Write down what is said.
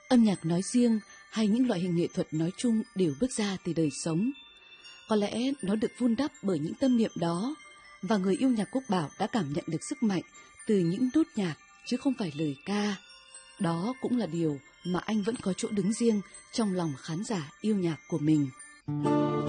Âm nhạc nói riêng hay những loại hình nghệ thuật nói chung đều bước ra từ đời sống. Có lẽ nó được vun đắp bởi những tâm niệm đó, và người yêu nhạc Quốc Bảo đã cảm nhận được sức mạnh từ những nốt nhạc chứ không phải lời ca. Đó cũng là điều mà anh vẫn có chỗ đứng riêng trong lòng khán giả yêu nhạc của mình.